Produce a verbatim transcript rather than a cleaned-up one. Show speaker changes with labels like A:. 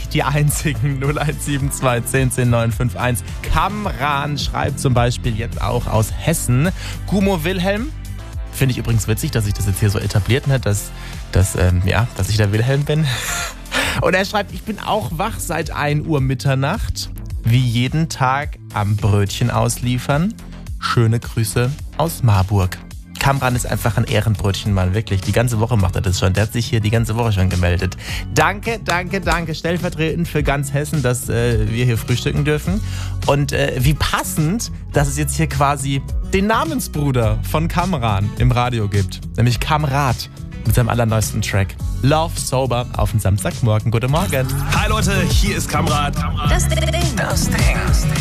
A: nicht die einzigen. null eins sieben zwei, eins null neun fünf eins. Kamran schreibt zum Beispiel jetzt auch aus Hessen. Gumo Wilhelm. Finde ich übrigens witzig, dass ich das jetzt hier so etabliert habe, dass, dass, ähm, ja, dass ich der Wilhelm bin. Und er schreibt, ich bin auch wach seit ein Uhr Mitternacht. Wie jeden Tag am Brötchen ausliefern. Schöne Grüße aus Marburg. Kamran ist einfach ein Ehrenbrötchenmann, wirklich. Die ganze Woche macht er das schon. Der hat sich hier die ganze Woche schon gemeldet. Danke, danke, danke. Stellvertretend für ganz Hessen, dass äh, wir hier frühstücken dürfen. Und äh, wie passend, dass es jetzt hier quasi den Namensbruder von Kamran im Radio gibt. Nämlich Kamrat mit seinem allerneuesten Track. Love Sober auf den Samstagmorgen. Guten Morgen.
B: Hi Leute, hier ist Kamrat.
C: Das Ding.
B: Das Ding.